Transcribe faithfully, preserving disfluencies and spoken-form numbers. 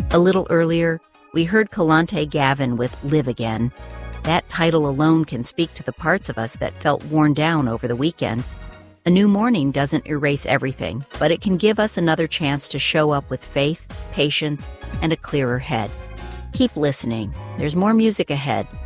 A little earlier, we heard Kalante Gavin with Live Again. That title alone can speak to the parts of us that felt worn down over the weekend. A new morning doesn't erase everything, but it can give us another chance to show up with faith, patience, and a clearer head. Keep listening. There's more music ahead.